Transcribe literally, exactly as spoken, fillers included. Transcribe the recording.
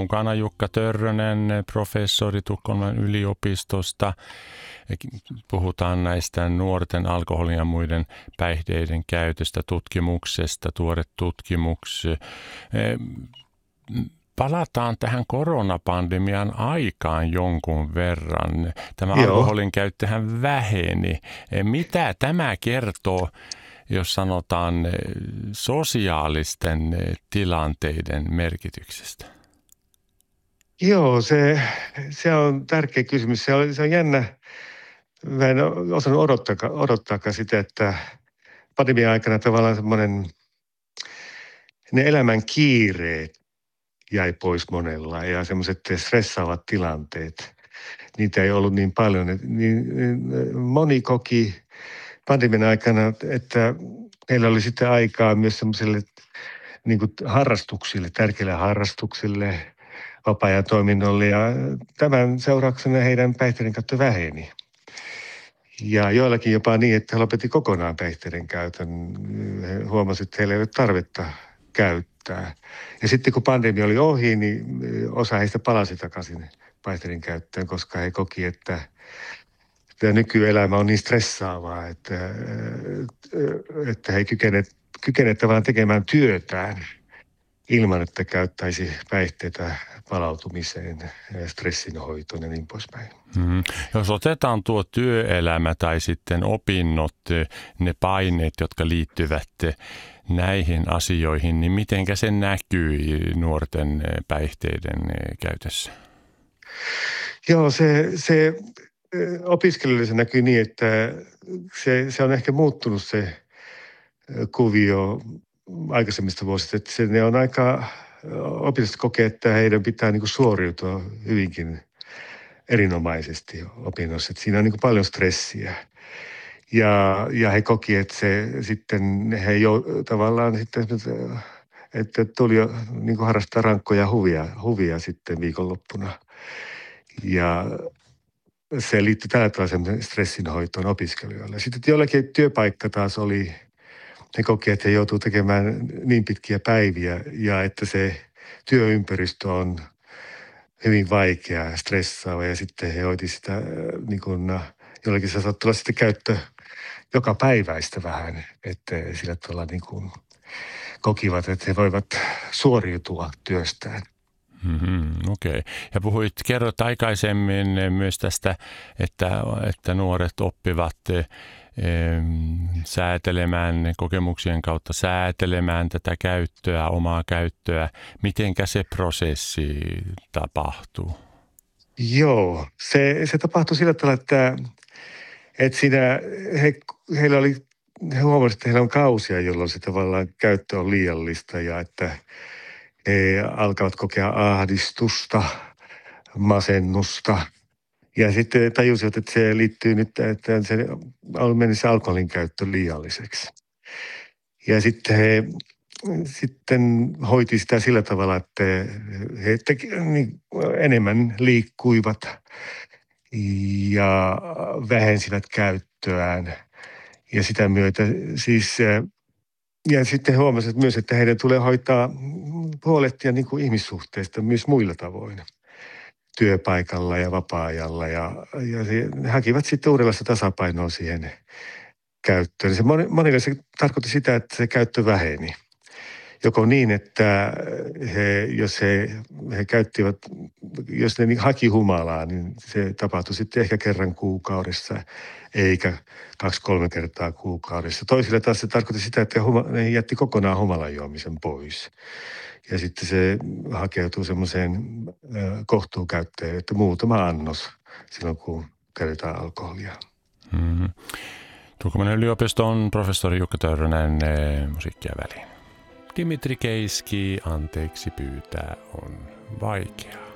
Mukana Jukka Törrönen, professori Tukholman yliopistosta. Puhutaan näistä nuorten alkoholin ja muiden päihteiden käytöstä, tutkimuksesta, tuore tutkimus. Palataan tähän koronapandemian aikaan jonkun verran. Tämä Joo. alkoholin käyttöhän väheni. Mitä tämä kertoo, jos sanotaan sosiaalisten tilanteiden merkityksestä? Joo, se, se on tärkeä kysymys. Se on, se on jännä. Mä en osannut odottaakaan, odottaakaan sitä, että pandemian aikana tavallaan semmoinen, ne elämän kiireet jäi pois monella ja semmoiset stressaavat tilanteet, niitä ei ollut niin paljon. Niin, moni koki pandemian aikana, että meillä oli sitten aikaa myös semmoiselle niin kuin harrastuksille, tärkeille harrastuksille, vapaa-ajan toiminnolle ja tämän seurauksena heidän päihteiden käyttö väheni. Ja joillakin jopa niin, että he lopetti kokonaan päihteiden käytön. He huomasivat, että heillä ei ole tarvetta käyttää. Ja sitten kun pandemia oli ohi, niin osa heistä palasi takaisin päihteiden käyttöön, koska he koki, että tämä nykyelämä on niin stressaavaa, että, että he ei kykene, kykene vaan tekemään työtään ilman, että käyttäisi päihteitä palautumiseen, stressinhoitoon ja niin poispäin. Mm-hmm. Jos otetaan tuo työelämä tai sitten opinnot, ne paineet, jotka liittyvät näihin asioihin, niin mitenkä se näkyy nuorten päihteiden käytössä? Joo, se, se opiskelijoille se näkyy niin, että se, se on ehkä muuttunut se kuvio aikaisemmista vuosista, että se, ne on aika, opiskelijat kokee, että heidän pitää niin kuin suoriutua hyvinkin erinomaisesti opinnoissa, että siinä on niin kuin paljon stressiä. Ja, ja he koki, että se sitten he jo tavallaan sitten, että tuli jo niin kuin harrastaa rankkoja huvia, huvia sitten viikonloppuna. Ja se liittyy tällä tavalla stressinhoitoon opiskelijoille. Sitten jollakin työpaikka taas oli, he koki, että he joutuu tekemään niin pitkiä päiviä ja että se työympäristö on hyvin vaikea, stressaava ja sitten he hoiti sitä niin kuin, jollakin se saattoi olla sitten käyttö joka päiväistä vähän, että sillä tavalla niin kuin kokivat, että he voivat suoriutua työstään. Mm-hmm, okei. Okay. Ja puhuit, kerrot aikaisemmin myös tästä, että, että nuoret oppivat e, säätelemään kokemuksien kautta, säätelemään tätä käyttöä, omaa käyttöä. Mitenkä se prosessi tapahtuu? Joo, se, se tapahtui sillä tavalla, että, että siinä he, heillä oli, he huomasivat, että heillä on kausia, jolloin se tavallaan käyttö on liiallista ja että he alkavat kokea ahdistusta, masennusta. Ja sitten tajusivat, että se liittyy nyt, että se on mennyt se alkoholin käyttö liialliseksi. Ja sitten he sitten hoiti sitä sillä tavalla, että he teki, niin, enemmän liikkuivat ja vähensivät käyttöään. Ja sitä myötä siis... Ja sitten he huomasivat myös, että heidän tulee hoitaa, huolehtia niin kuin ihmissuhteista myös muilla tavoin, työpaikalla ja vapaa-ajalla. Ja, ja he hakivat sitten uudenlaista tasapainoa siihen käyttöön. Se monille se tarkoitti sitä, että se käyttö väheni. Joko niin, että he, jos he, he käyttivät, jos ne haki humalaa, niin se tapahtui sitten ehkä kerran kuukaudessa, eikä kaksi-kolme kertaa kuukaudessa. Toisille taas se tarkoitti sitä, että ne jätti kokonaan humalan juomisen pois. Ja sitten se hakeutuu semmoiseen kohtuukäyttöön, että muutama annos silloin, kun käytetään alkoholia. Mm-hmm. Tukholman yliopiston professori Jukka Törrönen, musiikkia väliin. Dimitri Keiski, anteeksi pyytää on vaikeaa.